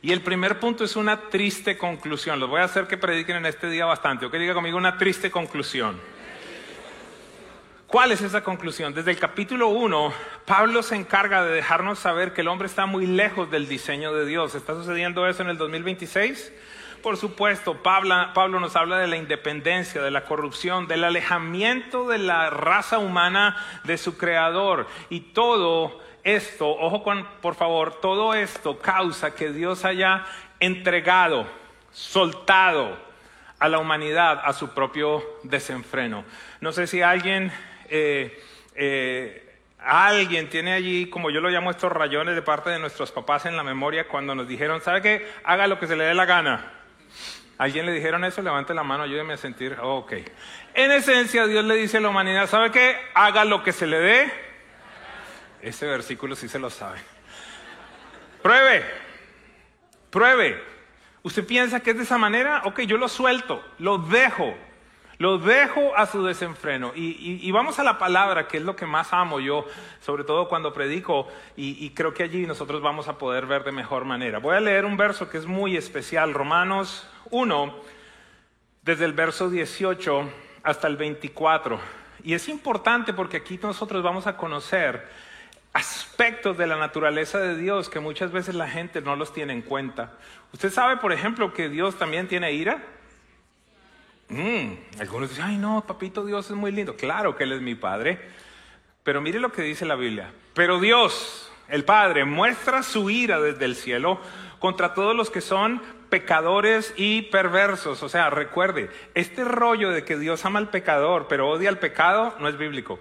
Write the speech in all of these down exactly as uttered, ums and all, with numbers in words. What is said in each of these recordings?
Y el primer punto es una triste conclusión. Los voy a hacer que prediquen en este día bastante. O que diga conmigo una triste conclusión. ¿Cuál es esa conclusión? Desde el capítulo uno, Pablo se encarga de dejarnos saber que el hombre está muy lejos del diseño de Dios. ¿Está sucediendo eso en el dos mil veintiséis? Por supuesto, Pablo, Pablo nos habla de la independencia, de la corrupción, del alejamiento de la raza humana de su creador. Y todo esto, ojo con, por favor, todo esto causa que Dios haya entregado, soltado a la humanidad a su propio desenfreno. No sé si alguien... Eh, eh, alguien tiene allí, como yo lo llamo, estos rayones de parte de nuestros papás en la memoria cuando nos dijeron, ¿sabe qué? Haga lo que se le dé la gana. ¿Alguien le dijeron eso? Levante la mano, ayúdeme a sentir. Oh, ok. En esencia, Dios le dice a la humanidad, ¿sabe qué? Haga lo que se le dé. Ese versículo sí se lo sabe. Pruebe. Pruebe. ¿Usted piensa que es de esa manera? Ok, yo lo suelto, lo dejo. Lo dejo a su desenfreno. Y, y, y vamos a la palabra, que es lo que más amo yo, sobre todo cuando predico, y, y creo que allí nosotros vamos a poder ver de mejor manera. Voy a leer un verso que es muy especial, Romanos uno, desde el verso dieciocho hasta el veinticuatro. Y es importante porque aquí nosotros vamos a conocer aspectos de la naturaleza de Dios que muchas veces la gente no los tiene en cuenta. ¿Usted sabe, por ejemplo, que Dios también tiene ira? Mm, algunos dicen, ay no, papito Dios es muy lindo. Claro que Él es mi Padre. Pero mire lo que dice la Biblia. Pero Dios, el Padre, muestra su ira desde el cielo contra todos los que son pecadores y perversos. O sea, recuerde, este rollo de que Dios ama al pecador, pero odia al pecado, no es bíblico.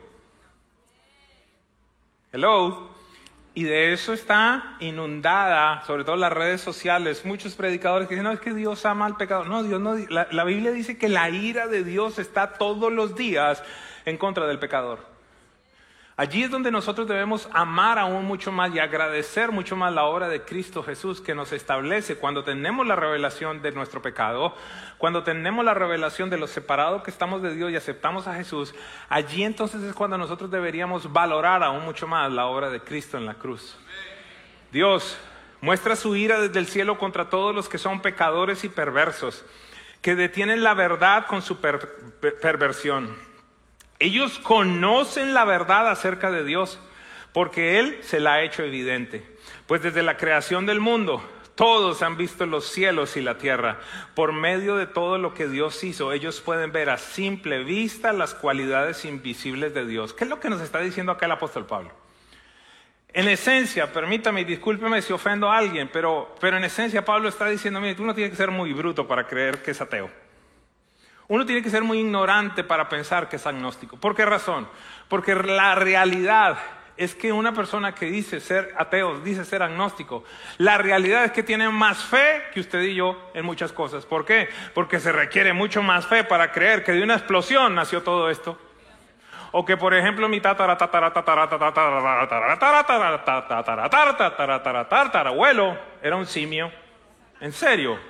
Hello. Y de eso está inundada, sobre todo las redes sociales, muchos predicadores que dicen, no, es que Dios ama al pecador. No, Dios no. La, la Biblia dice que la ira de Dios está todos los días en contra del pecador. Allí es donde nosotros debemos amar aún mucho más y agradecer mucho más la obra de Cristo Jesús que nos establece cuando tenemos la revelación de nuestro pecado, cuando tenemos la revelación de lo separado que estamos de Dios y aceptamos a Jesús. Allí entonces es cuando nosotros deberíamos valorar aún mucho más la obra de Cristo en la cruz. Dios muestra su ira desde el cielo contra todos los que son pecadores y perversos, que detienen la verdad con su per- per- perversión. Ellos conocen la verdad acerca de Dios, porque Él se la ha hecho evidente. Pues desde la creación del mundo, todos han visto los cielos y la tierra. Por medio de todo lo que Dios hizo, ellos pueden ver a simple vista las cualidades invisibles de Dios. ¿Qué es lo que nos está diciendo acá el apóstol Pablo? En esencia, permítame y discúlpeme si ofendo a alguien, pero, pero en esencia Pablo está diciendo, mire, tú no tienes que ser muy bruto para creer que es ateo. Uno tiene que ser muy ignorante para pensar que es agnóstico. ¿Por qué razón? Porque la realidad es que una persona que dice ser ateo, dice ser agnóstico, la realidad es que tiene más fe que usted y yo en muchas cosas. ¿Por qué? Porque se requiere mucho más fe para creer que de una explosión nació todo esto. O que, por ejemplo, mi tatara tatara tatara tatara tatara tatara tatara tatara tatara tatarabuelo era un simio. ¿En serio?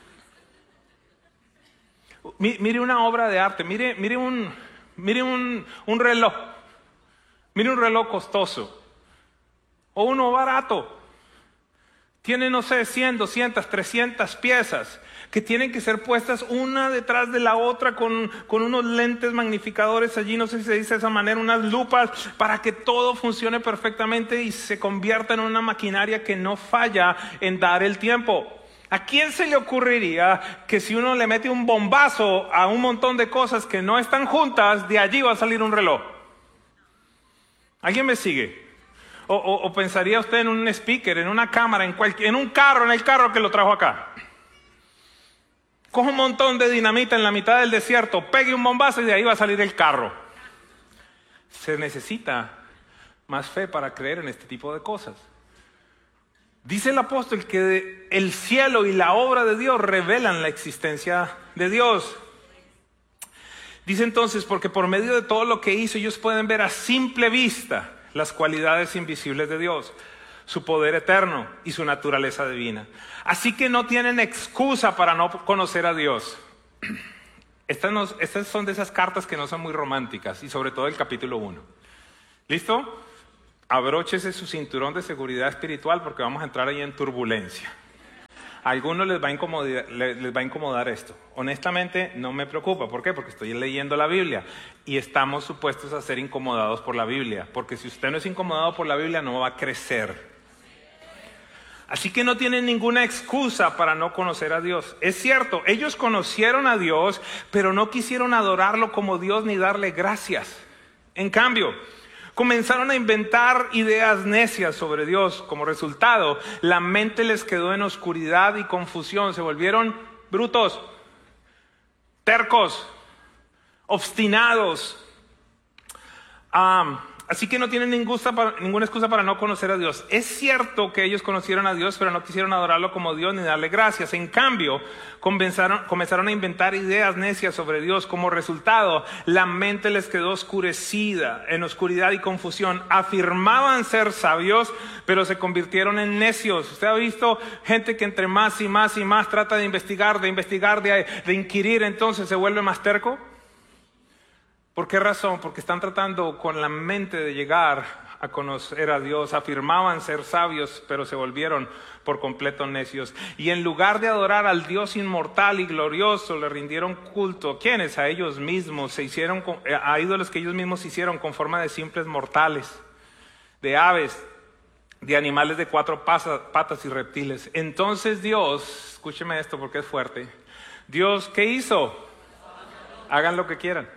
Mire una obra de arte, mire, mire, un, mire un, un reloj, mire un reloj costoso o uno barato. Tiene, no sé, cien, doscientas, trescientas piezas que tienen que ser puestas una detrás de la otra con, con unos lentes magnificadores allí, no sé si se dice de esa manera, unas lupas para que todo funcione perfectamente y se convierta en una maquinaria que no falla en dar el tiempo. ¿A quién se le ocurriría que si uno le mete un bombazo a un montón de cosas que no están juntas, de allí va a salir un reloj? ¿Alguien me sigue? O, o, o pensaría usted en un speaker, en una cámara, en, cualquier, en un carro, en el carro que lo trajo acá. Coge un montón de dinamita en la mitad del desierto, pegue un bombazo y de ahí va a salir el carro. Se necesita más fe para creer en este tipo de cosas. Dice el apóstol que el cielo y la obra de Dios revelan la existencia de Dios. Dice entonces, porque por medio de todo lo que hizo, ellos pueden ver a simple vista las cualidades invisibles de Dios, su poder eterno y su naturaleza divina. Así que no tienen excusa para no conocer a Dios. Estas, no, estas son de esas cartas que no son muy románticas, y sobre todo el capítulo uno. ¿Listo? Abróchese su cinturón de seguridad espiritual porque vamos a entrar ahí en turbulencia. A algunos les va a incomodar, les va a incomodar esto. Honestamente, no me preocupa. ¿Por qué? Porque estoy leyendo la Biblia y estamos supuestos a ser incomodados por la Biblia. Porque si usted no es incomodado por la Biblia, no va a crecer. Así que no tienen ninguna excusa para no conocer a Dios. Es cierto, ellos conocieron a Dios, pero no quisieron adorarlo como Dios ni darle gracias. En cambio, comenzaron a inventar ideas necias sobre Dios. Como resultado, la mente les quedó en oscuridad y confusión. Se volvieron brutos, tercos, obstinados. Um, así que no tienen ninguna, ninguna excusa para no conocer a Dios. Es cierto que ellos conocieron a Dios, pero no quisieron adorarlo como Dios ni darle gracias. En cambio, comenzaron, comenzaron a inventar ideas necias sobre Dios. Como resultado, la mente les quedó oscurecida, en oscuridad y confusión. Afirmaban ser sabios, pero se convirtieron en necios. ¿Usted ha visto gente que entre más y más y más trata de investigar, de investigar, de, de inquirir, entonces se vuelve más terco? ¿Por qué razón? Porque están tratando con la mente de llegar a conocer a Dios. Afirmaban ser sabios, pero se volvieron por completo necios. Y en lugar de adorar al Dios inmortal y glorioso, le rindieron culto. ¿Quiénes? A ellos mismos. Se hicieron a ídolos que ellos mismos hicieron con forma de simples mortales, de aves, de animales de cuatro patas y reptiles. Entonces Dios, escúcheme esto porque es fuerte. Dios, ¿qué hizo? Hagan lo que quieran.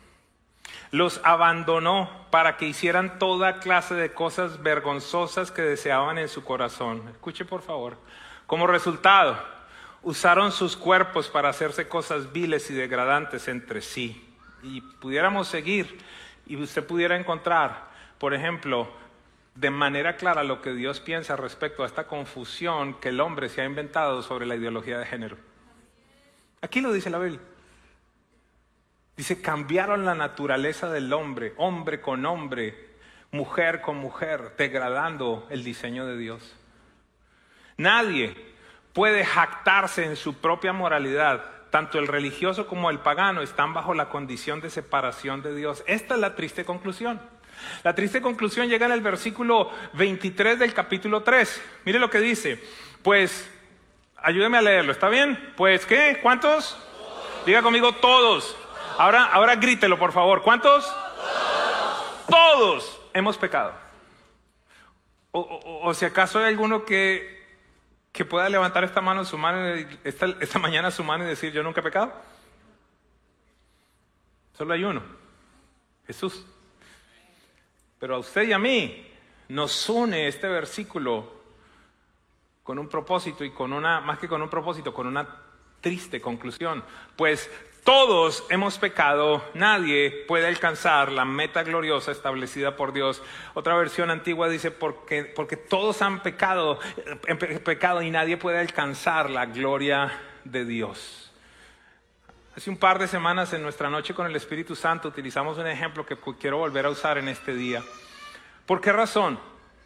Los abandonó para que hicieran toda clase de cosas vergonzosas que deseaban en su corazón. Escuche por favor. Como resultado, usaron sus cuerpos para hacerse cosas viles y degradantes entre sí. Y pudiéramos seguir y usted pudiera encontrar, por ejemplo, de manera clara lo que Dios piensa respecto a esta confusión que el hombre se ha inventado sobre la ideología de género. Aquí lo dice la Biblia. Dice, cambiaron la naturaleza del hombre, hombre con hombre, mujer con mujer, degradando el diseño de Dios. Nadie puede jactarse en su propia moralidad. Tanto el religioso como el pagano están bajo la condición de separación de Dios. Esta es la triste conclusión. La triste conclusión llega en el versículo veintitrés del capítulo tres. Mire lo que dice. Pues, ayúdeme a leerlo, ¿está bien? Pues, ¿qué? ¿Cuántos? Diga conmigo, todos. Ahora, ahora grítelo, por favor. ¿Cuántos? Todos. Todos hemos pecado. O, o, o si acaso hay alguno que, que pueda levantar esta mano, su mano, esta, esta mañana su mano y decir, yo nunca he pecado. Solo hay uno, Jesús. Pero a usted y a mí nos une este versículo con un propósito y con una, más que con un propósito, con una triste conclusión. Pues todos hemos pecado, nadie puede alcanzar la meta gloriosa establecida por Dios. Otra versión antigua dice, porque, porque todos han pecado, eh, pecado y nadie puede alcanzar la gloria de Dios. Hace un par de semanas en nuestra noche con el Espíritu Santo utilizamos un ejemplo que quiero volver a usar en este día. ¿Por qué razón?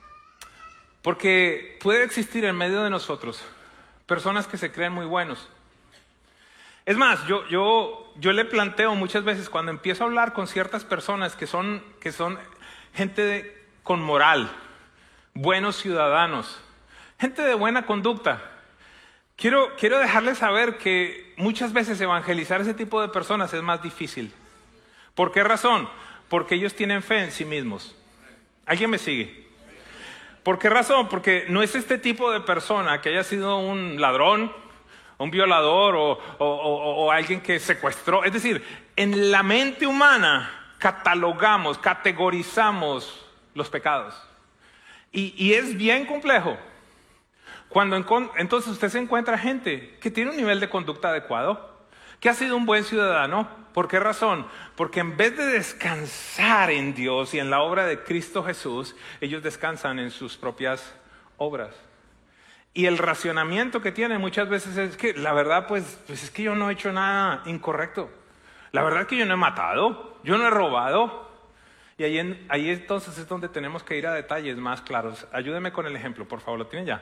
Porque puede existir en medio de nosotros personas que se creen muy buenos. Es más, yo, yo, yo le planteo muchas veces cuando empiezo a hablar con ciertas personas que son, que son gente de, con moral, buenos ciudadanos, gente de buena conducta. Quiero, quiero dejarles saber que muchas veces evangelizar ese tipo de personas es más difícil. ¿Por qué razón? Porque ellos tienen fe en sí mismos. ¿Alguien me sigue? ¿Por qué razón? Porque no es este tipo de persona que haya sido un ladrón, un violador o, o, o, o alguien que secuestró. Es decir, en la mente humana catalogamos, categorizamos los pecados. Y, y es bien complejo. Cuando entonces usted se encuentra gente que tiene un nivel de conducta adecuado, que ha sido un buen ciudadano. ¿Por qué razón? Porque en vez de descansar en Dios y en la obra de Cristo Jesús, ellos descansan en sus propias obras. Y el racionamiento que tienen muchas veces es que la verdad pues, pues es que yo no he hecho nada incorrecto. La verdad es que yo no he matado, yo no he robado. Y ahí, en, ahí entonces es donde tenemos que ir a detalles más claros. Ayúdeme con el ejemplo, por favor, ¿lo tienen ya?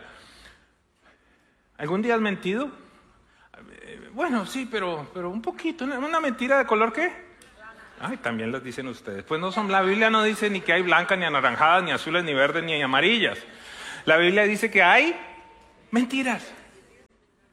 ¿Algún día has mentido? Bueno, sí, pero, pero un poquito. ¿Una mentira de color qué? Ay, también las dicen ustedes. Pues no son, la Biblia no dice ni que hay blancas, ni anaranjadas, ni azules, ni verdes, ni amarillas. La Biblia dice que hay mentiras.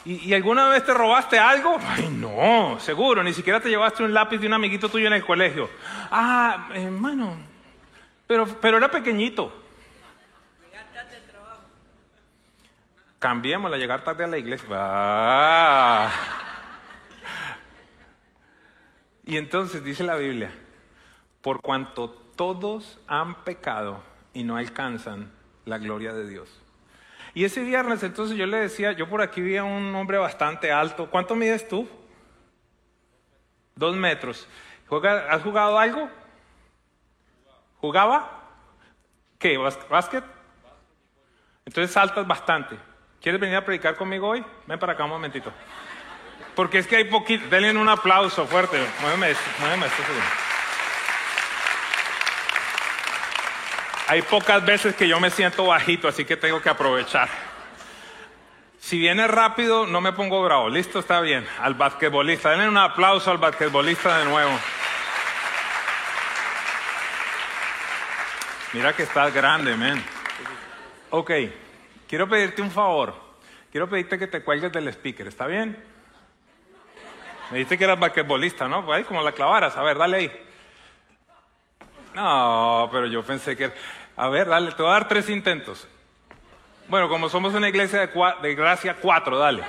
¿Y, ¿Y alguna vez te robaste algo? Ay, no, seguro, ni siquiera te llevaste un lápiz de un amiguito tuyo en el colegio. Ah, hermano, pero, pero era pequeñito. Llegar tarde al trabajo. Cambiémosla, llegar tarde a la iglesia. Ah. Y entonces dice la Biblia, por cuanto todos han pecado y no alcanzan la gloria de Dios. Y ese viernes entonces yo le decía, yo por aquí vi a un hombre bastante alto. ¿Cuánto mides tú? Dos metros. ¿Has jugado algo? ¿Jugaba? ¿Qué? ¿Básquet? Entonces saltas bastante. ¿Quieres venir a predicar conmigo hoy? Ven para acá un momentito. Porque es que hay poquito. Denle un aplauso fuerte. Muéveme esto, muéveme esto. Hay pocas veces que yo me siento bajito, así que tengo que aprovechar. Si viene rápido, no me pongo bravo. Listo, está bien. Al basquetbolista. Denle un aplauso al basquetbolista de nuevo. Mira que estás grande, man. Ok, quiero pedirte un favor. Quiero pedirte que te cuelgues del speaker, ¿está bien? Me dijiste que eras basquetbolista, ¿no? Pues ahí como la clavaras. A ver, dale ahí. No, pero yo pensé que... A ver, dale, te voy a dar tres intentos. Bueno, como somos una iglesia de, cua... de gracia, cuatro, dale.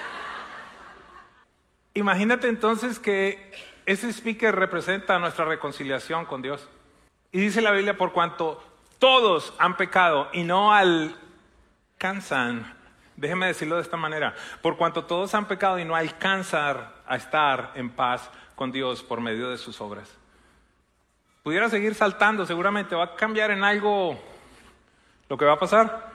Imagínate entonces que ese speaker representa nuestra reconciliación con Dios. Y dice la Biblia, por cuanto todos han pecado y no alcanzan, déjeme decirlo de esta manera, por cuanto todos han pecado y no alcanzan a estar en paz con Dios por medio de sus obras. Pudiera seguir saltando, seguramente va a cambiar en algo lo que va a pasar.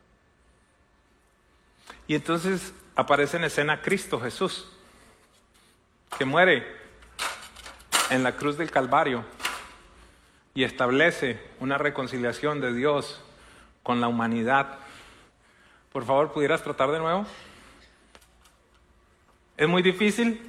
Y entonces aparece en escena Cristo Jesús, que muere en la cruz del Calvario y establece una reconciliación de Dios con la humanidad. Por favor, ¿pudieras tratar de nuevo? ¿Es muy difícil?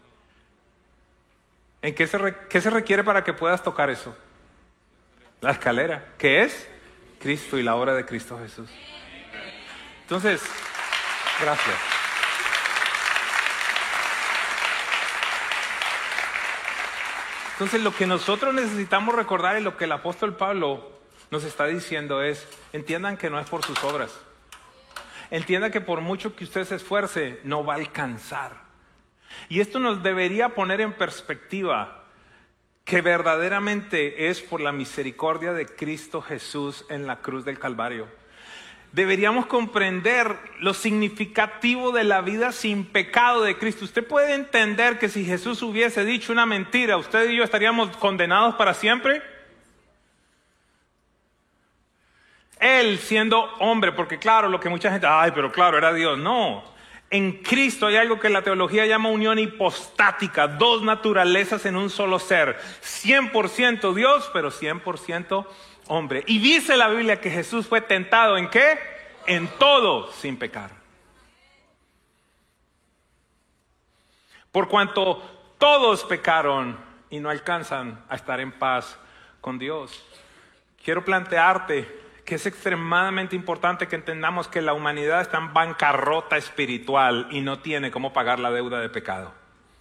¿En qué se, re- qué se requiere para que puedas tocar eso? La escalera, que es Cristo y la obra de Cristo Jesús. Entonces, gracias. Entonces, lo que nosotros necesitamos recordar y lo que el apóstol Pablo nos está diciendo es, entiendan que no es por sus obras. Entiendan que por mucho que usted se esfuerce, no va a alcanzar. Y esto nos debería poner en perspectiva que verdaderamente es por la misericordia de Cristo Jesús en la cruz del Calvario. Deberíamos comprender lo significativo de la vida sin pecado de Cristo. Usted puede entender que si Jesús hubiese dicho una mentira, usted y yo estaríamos condenados para siempre. Él siendo hombre, porque claro, lo que mucha gente, ay, pero claro, era Dios. No, en Cristo hay algo que la teología llama unión hipostática, dos naturalezas en un solo ser, cien por ciento Dios, pero cien por ciento hombre. Y dice la Biblia que Jesús fue tentado ¿en qué? En todo sin pecar. Por cuanto todos pecaron y no alcanzan a estar en paz con Dios. Quiero plantearte que es extremadamente importante que entendamos que la humanidad está en bancarrota espiritual y no tiene cómo pagar la deuda de pecado.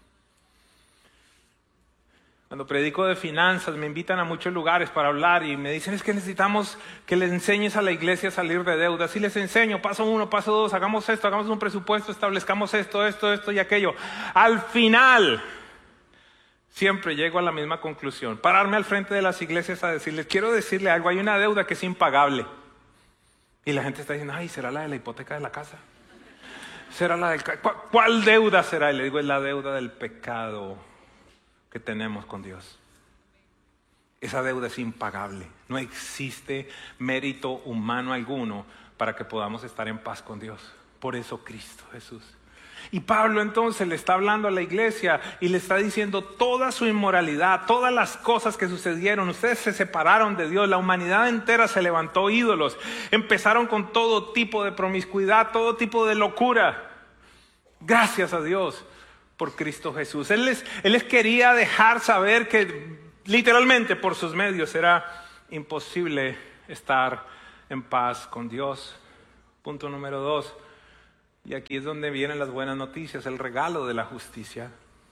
Cuando predico de finanzas me invitan a muchos lugares para hablar y me dicen es que necesitamos que les enseñes a la iglesia a salir de deudas. Y les enseño, paso uno, paso dos, hagamos esto, hagamos un presupuesto, establezcamos esto, esto, esto y aquello. Al final, siempre llego a la misma conclusión. Pararme al frente de las iglesias a decirles, quiero decirle algo, hay una deuda que es impagable. Y la gente está diciendo, ay, ¿será la de la hipoteca de la casa? ¿Será la del... ¿Cuál, cuál deuda será? Y le digo, es la deuda del pecado que tenemos con Dios. Esa deuda es impagable. No existe mérito humano alguno para que podamos estar en paz con Dios. Por eso Cristo Jesús. Y Pablo entonces le está hablando a la iglesia y le está diciendo toda su inmoralidad, todas las cosas que sucedieron. Ustedes se separaron de Dios, la humanidad entera se levantó ídolos. Empezaron con todo tipo de promiscuidad, todo tipo de locura. Gracias a Dios por Cristo Jesús. Él les, él les quería dejar saber que literalmente por sus medios era imposible estar en paz con Dios. Punto número dos. Y aquí es donde vienen las buenas noticias, el regalo de la justicia.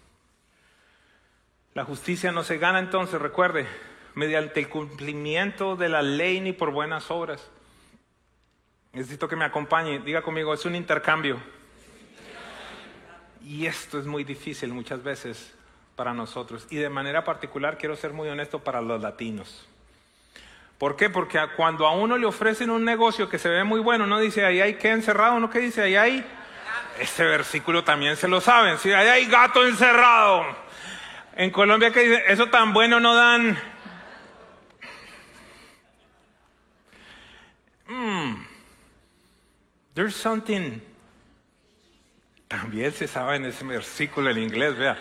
La justicia no se gana entonces, recuerde, mediante el cumplimiento de la ley ni por buenas obras. Necesito que me acompañe, diga conmigo, es un intercambio. Y esto es muy difícil muchas veces para nosotros. Y de manera particular quiero ser muy honesto para los latinos. ¿Por qué? Porque cuando a uno le ofrecen un negocio que se ve muy bueno, uno dice, ahí hay que encerrado, ¿no? ¿Qué dice? Ahí hay... Este versículo también se lo saben, ¿sí? Ahí hay gato encerrado. En Colombia, ¿qué dice? Eso tan bueno no dan... Mm. There's something... También se sabe en ese versículo en inglés, vea.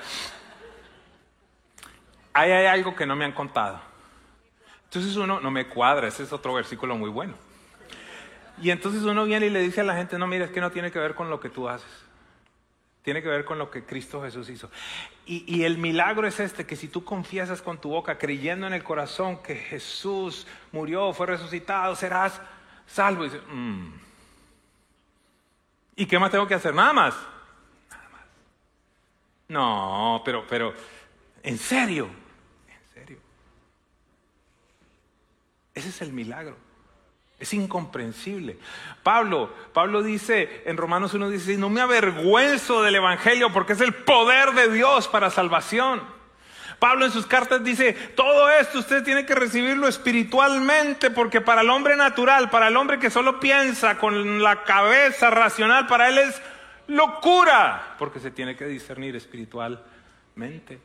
Ahí hay algo que no me han contado. Entonces uno, no me cuadra, ese es otro versículo muy bueno. Y entonces uno viene y le dice a la gente, no, mira, es que no tiene que ver con lo que tú haces. Tiene que ver con lo que Cristo Jesús hizo. Y, y el milagro es este, que si tú confiesas con tu boca, creyendo en el corazón que Jesús murió, fue resucitado, serás salvo. Y dice, mmm. ¿Y qué más tengo que hacer? Nada más. Nada más. No, pero, pero, ¿en serio? ¿En serio? Ese es el milagro. Es incomprensible. Pablo, Pablo dice en Romanos uno dieciséis, no me avergüenzo del evangelio porque es el poder de Dios para salvación. Pablo en sus cartas dice, todo esto usted tiene que recibirlo espiritualmente, porque para el hombre natural, para el hombre que solo piensa con la cabeza racional, para él es locura, porque se tiene que discernir espiritualmente.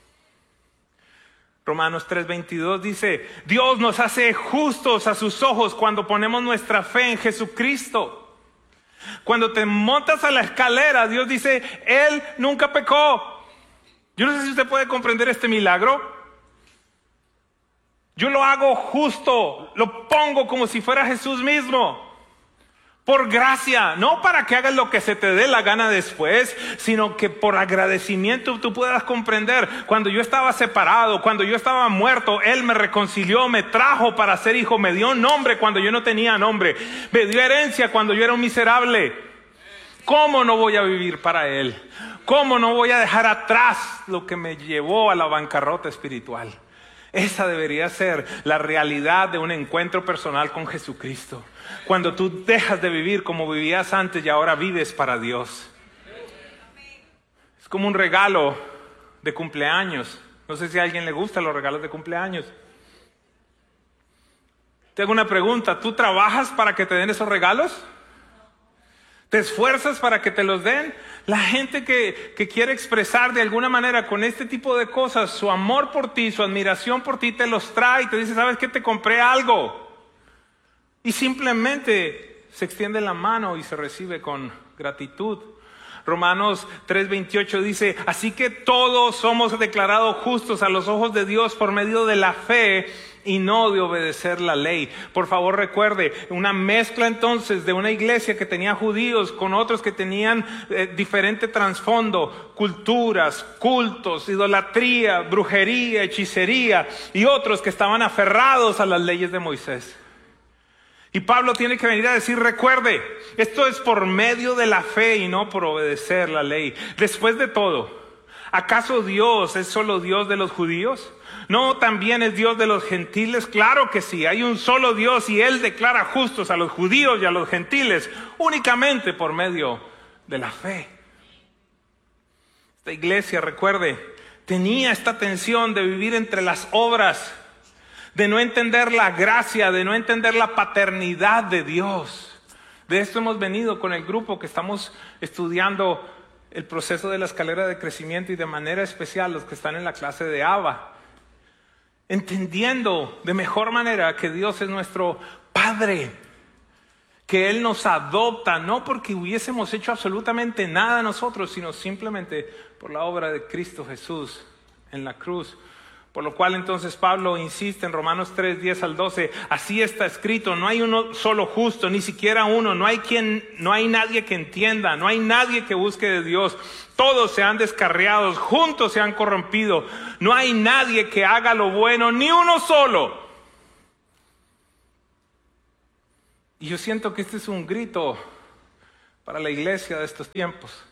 Romanos tres veintidós dice, Dios nos hace justos a sus ojos cuando ponemos nuestra fe en Jesucristo. Cuando te montas a la escalera, Dios dice, Él nunca pecó. Yo no sé si usted puede comprender este milagro. Yo lo hago justo, lo pongo como si fuera Jesús mismo. Por gracia, no para que hagas lo que se te dé la gana después, sino que por agradecimiento tú puedas comprender. Cuando yo estaba separado, cuando yo estaba muerto, Él me reconcilió, me trajo para ser hijo, me dio nombre cuando yo no tenía nombre, me dio herencia cuando yo era un miserable. ¿Cómo no voy a vivir para Él? ¿Cómo no voy a dejar atrás lo que me llevó a la bancarrota espiritual? Esa debería ser la realidad de un encuentro personal con Jesucristo. Cuando tú dejas de vivir como vivías antes y ahora vives para Dios. Es como un regalo de cumpleaños. No sé si a alguien le gustan los regalos de cumpleaños. Te hago una pregunta. ¿Tú trabajas para que te den esos regalos? ¿Te esfuerzas para que te los den? La gente que, que quiere expresar de alguna manera con este tipo de cosas su amor por ti, su admiración por ti, te los trae y te dice, ¿sabes qué? Te compré algo. Y simplemente se extiende la mano y se recibe con gratitud. Romanos tres veintiocho dice, así que todos somos declarados justos a los ojos de Dios por medio de la fe y no de obedecer la ley. Por favor recuerde, una mezcla entonces de una iglesia que tenía judíos con otros que tenían eh, diferente trasfondo, culturas, cultos, idolatría, brujería, hechicería y otros que estaban aferrados a las leyes de Moisés. Y Pablo tiene que venir a decir, recuerde, esto es por medio de la fe y no por obedecer la ley. Después de todo, ¿acaso Dios es solo Dios de los judíos? ¿No también es Dios de los gentiles? Claro que sí, hay un solo Dios y Él declara justos a los judíos y a los gentiles únicamente por medio de la fe. Esta iglesia, recuerde, tenía esta tensión de vivir entre las obras, de no entender la gracia, de no entender la paternidad de Dios. De esto hemos venido con el grupo que estamos estudiando el proceso de la escalera de crecimiento y de manera especial los que están en la clase de Abba. Entendiendo de mejor manera que Dios es nuestro Padre, que Él nos adopta, no porque hubiésemos hecho absolutamente nada nosotros, sino simplemente por la obra de Cristo Jesús en la cruz. Por lo cual entonces Pablo insiste en Romanos tres, diez al doce, así está escrito, no hay uno solo justo, ni siquiera uno, no hay quien, no hay nadie que entienda, no hay nadie que busque de Dios, todos se han descarriado, juntos se han corrompido, no hay nadie que haga lo bueno, ni uno solo. Y yo siento que este es un grito para la iglesia de estos tiempos.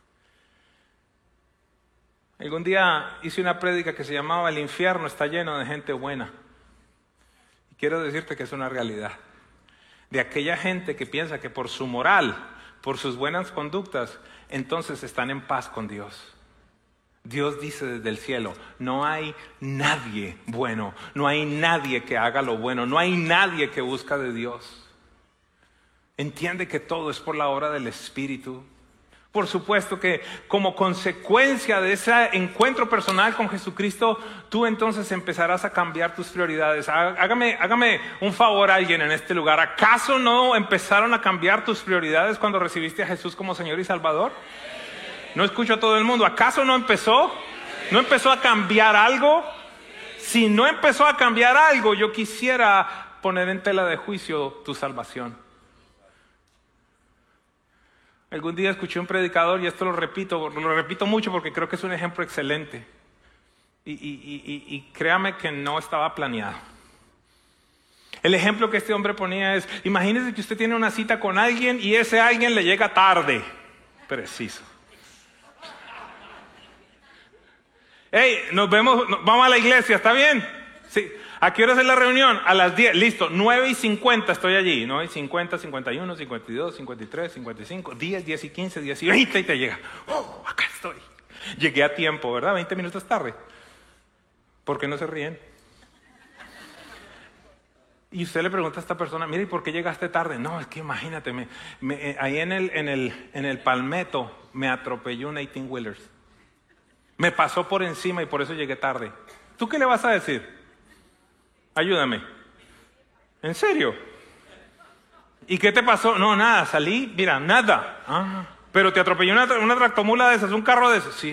Algún día hice una prédica que se llamaba El infierno está lleno de gente buena. Y quiero decirte que es una realidad. De aquella gente que piensa que por su moral, por sus buenas conductas, entonces están en paz con Dios. Dios dice desde el cielo, no hay nadie bueno, no hay nadie que haga lo bueno, no hay nadie que busca de Dios. Entiende que todo es por la obra del Espíritu. Por supuesto que como consecuencia de ese encuentro personal con Jesucristo, tú entonces empezarás a cambiar tus prioridades. Hágame, hágame un favor a alguien en este lugar. ¿Acaso no empezaron a cambiar tus prioridades cuando recibiste a Jesús como Señor y Salvador? No escucho a todo el mundo. ¿Acaso no empezó? ¿No empezó a cambiar algo? Si no empezó a cambiar algo, yo quisiera poner en tela de juicio tu salvación. Algún día escuché un predicador, y esto lo repito, lo repito mucho porque creo que es un ejemplo excelente. Y, y, y, y créame que no estaba planeado. El ejemplo que este hombre ponía es, imagínese que usted tiene una cita con alguien y ese alguien le llega tarde. Preciso. Hey, nos vemos, vamos a la iglesia, ¿está bien? Sí. ¿A qué hora es la reunión? A las diez, listo, nueve y cincuenta estoy allí, nueve y cincuenta, cincuenta y uno, cincuenta y dos, cincuenta y tres, cincuenta y cinco, diez, diez y quince, diez y veinte y te llega. ¡Oh, acá estoy! Llegué a tiempo, ¿verdad? veinte minutos tarde. ¿Por qué no se ríen? Y usted le pregunta a esta persona, mire, ¿y por qué llegaste tarde? No, es que imagínate, me, me, ahí en el, en, el, en el Palmetto me atropelló un eighteen wheelers. Me pasó por encima y por eso llegué tarde. ¿Tú qué le vas a decir? Ayúdame. ¿En serio? ¿Y qué te pasó? No, nada, salí, mira, nada. Ah, pero te atropelló una, una tractomula de esas, un carro de esos. Sí.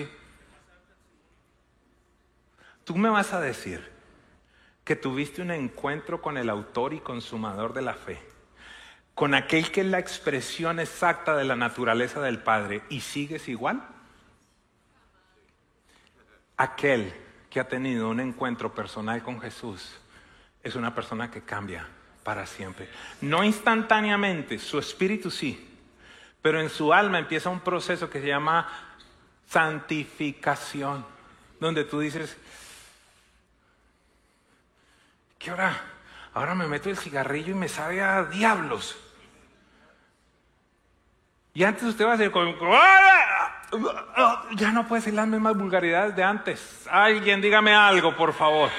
Tú me vas a decir que tuviste un encuentro con el autor y consumador de la fe, con aquel que es la expresión exacta de la naturaleza del Padre, y sigues igual. Aquel que ha tenido un encuentro personal con Jesús es una persona que cambia para siempre. No instantáneamente, su espíritu sí, pero en su alma empieza un proceso que se llama santificación, donde tú dices, ¿qué hora? Ahora me meto el cigarrillo y me sabe a diablos. Y antes usted va a decir, ya no puede decir las mismas vulgaridades de antes. Alguien dígame algo, por favor.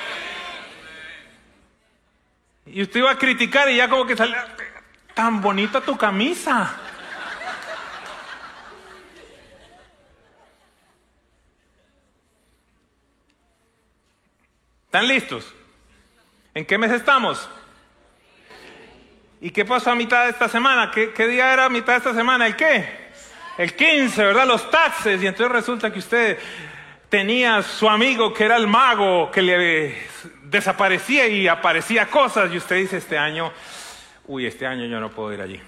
Y usted iba a criticar y ya como que sale, tan bonita tu camisa. ¿Están listos? ¿En qué mes estamos? ¿Y qué pasó a mitad de esta semana? ¿Qué, qué día era a mitad de esta semana? ¿El qué? El quince, ¿verdad? Los taxes. Y entonces resulta que usted tenía su amigo que era el mago, que le desaparecía y aparecía cosas. Y usted dice este año, uy, este año yo no puedo ir allí.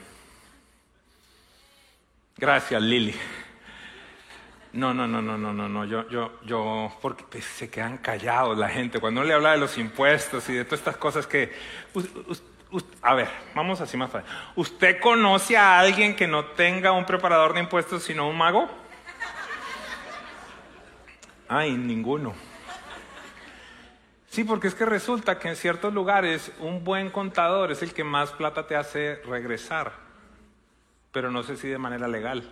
Gracias, Lili. No, no, no, no, no, no, no, yo, yo, yo, porque pues, se quedan callados la gente. Cuando uno le habla de los impuestos y de todas estas cosas que... us, us, us, a ver, vamos así más fácil. ¿Usted conoce a alguien que no tenga un preparador de impuestos sino un mago? Ay, ninguno. Sí, porque es que resulta que en ciertos lugares un buen contador es el que más plata te hace regresar, pero no sé si de manera legal.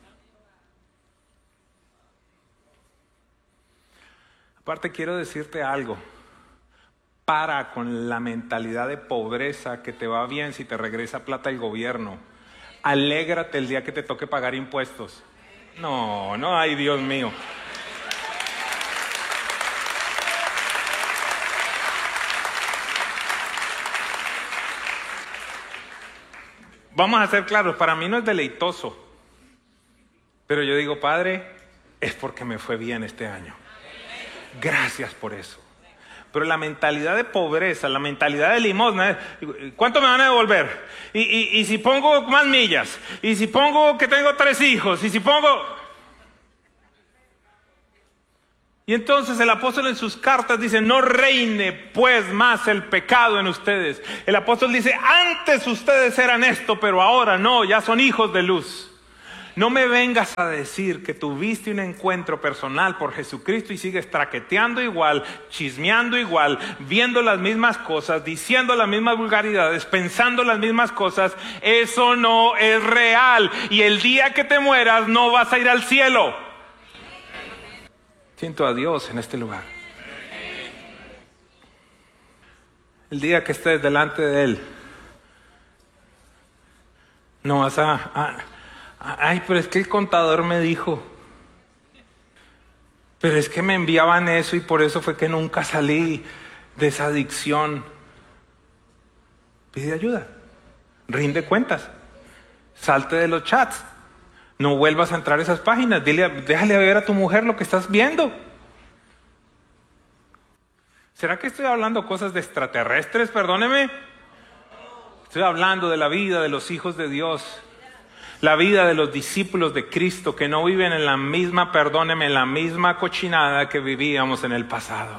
Aparte quiero decirte algo, para con la mentalidad de pobreza que te va bien si te regresa plata el gobierno. Alégrate el día que te toque pagar impuestos. No, no, ay Dios mío. Vamos a ser claros, para mí no es deleitoso, pero yo digo, Padre, es porque me fue bien este año. Gracias por eso. Pero la mentalidad de pobreza, la mentalidad de limosna, ¿cuánto me van a devolver? Y, y, y si pongo más millas, y si pongo que tengo tres hijos, y si pongo... Y entonces el apóstol en sus cartas dice, no reine pues más el pecado en ustedes. El apóstol dice, antes ustedes eran esto, pero ahora no, ya son hijos de luz. No me vengas a decir que tuviste un encuentro personal por Jesucristo y sigues traqueteando igual, chismeando igual, viendo las mismas cosas, diciendo las mismas vulgaridades, pensando las mismas cosas. Eso no es real. Y el día que te mueras no vas a ir al cielo. Siento a Dios en este lugar. El día que estés delante de Él, no vas a... a Ay, pero es que el contador me dijo. Pero es que me enviaban eso y por eso fue que nunca salí de esa adicción. Pide ayuda. Rinde cuentas. Salte de los chats. No vuelvas a entrar a esas páginas. Dile, déjale ver a tu mujer lo que estás viendo. ¿Será que estoy hablando cosas de extraterrestres? Perdóneme. Estoy hablando de la vida de los hijos de Dios. La vida de los discípulos de Cristo que no viven en la misma, perdóneme, en la misma cochinada que vivíamos en el pasado.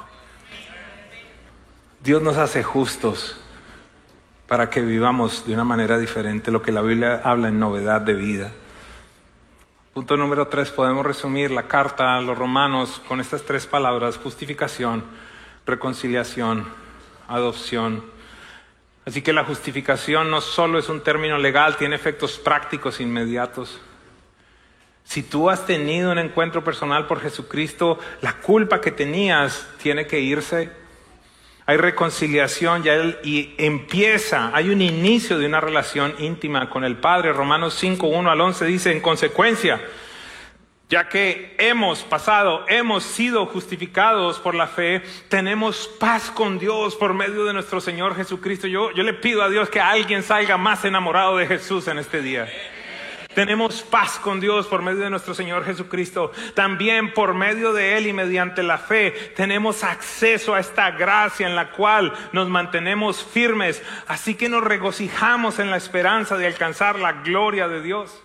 Dios nos hace justos para que vivamos de una manera diferente, lo que la Biblia habla en novedad de vida. Punto número tres, podemos resumir la carta a los romanos con estas tres palabras: justificación, reconciliación, adopción. Así que la justificación no solo es un término legal, tiene efectos prácticos inmediatos. Si tú has tenido un encuentro personal por Jesucristo, la culpa que tenías tiene que irse. Hay reconciliación ya él, y empieza, hay un inicio de una relación íntima con el Padre. Romanos cinco, uno al once dice: en consecuencia, ya que hemos pasado, hemos sido justificados por la fe, tenemos paz con Dios por medio de nuestro Señor Jesucristo. Yo, yo le pido a Dios que alguien salga más enamorado de Jesús en este día. Tenemos paz con Dios por medio de nuestro Señor Jesucristo. También por medio de Él y mediante la fe tenemos acceso a esta gracia en la cual nos mantenemos firmes. Así que nos regocijamos en la esperanza de alcanzar la gloria de Dios.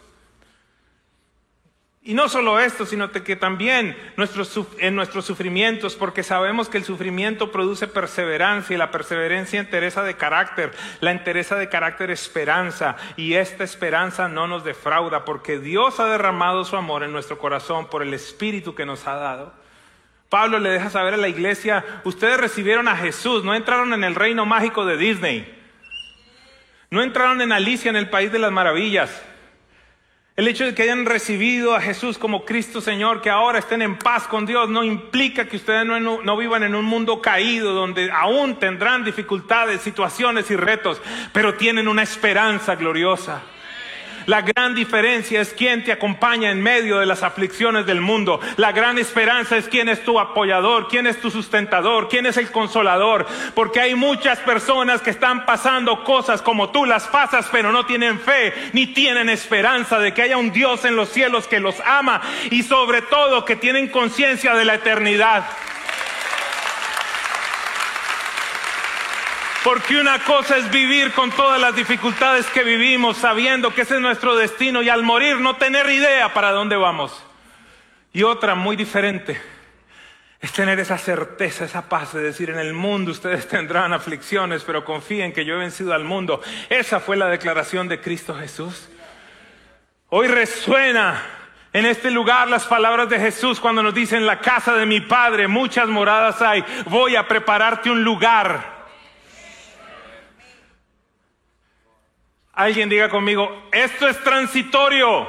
Y no solo esto, sino que también nuestros, en nuestros sufrimientos, porque sabemos que el sufrimiento produce perseverancia y la perseverancia entereza de carácter, la entereza de carácter esperanza, y esta esperanza no nos defrauda porque Dios ha derramado su amor en nuestro corazón por el Espíritu que nos ha dado. Pablo le deja saber a la iglesia: ustedes recibieron a Jesús, no entraron en el reino mágico de Disney, no entraron en Alicia en el País de las Maravillas. El hecho de que hayan recibido a Jesús como Cristo Señor, que ahora estén en paz con Dios, no implica que ustedes no, no, no vivan en un mundo caído donde aún tendrán dificultades, situaciones y retos, pero tienen una esperanza gloriosa. La gran diferencia es quién te acompaña en medio de las aflicciones del mundo. La gran esperanza es quién es tu apoyador, quién es tu sustentador, quién es el consolador. Porque hay muchas personas que están pasando cosas como tú las pasas, pero no tienen fe ni tienen esperanza de que haya un Dios en los cielos que los ama y sobre todo que tienen conciencia de la eternidad. Porque una cosa es vivir con todas las dificultades que vivimos, sabiendo que ese es nuestro destino, y al morir no tener idea para dónde vamos. Y otra muy diferente es tener esa certeza, esa paz de decir: en el mundo ustedes tendrán aflicciones, pero confíen que yo he vencido al mundo. Esa fue la declaración de Cristo Jesús. Hoy resuena en este lugar las palabras de Jesús cuando nos dice: en la casa de mi Padre muchas moradas hay, voy a prepararte un lugar. Alguien diga conmigo: esto es transitorio.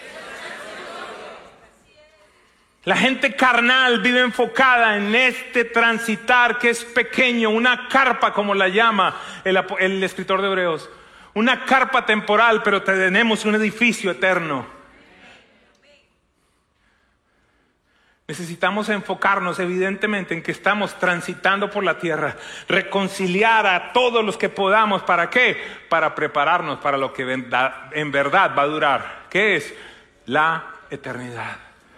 La gente carnal vive enfocada en este transitar que es pequeño, una carpa como la llama el, el escritor de Hebreos. Una carpa temporal, pero tenemos un edificio eterno. Necesitamos enfocarnos evidentemente en que estamos transitando por la tierra, reconciliar a todos los que podamos. ¿Para qué? Para prepararnos para lo que en verdad va a durar, que es la eternidad.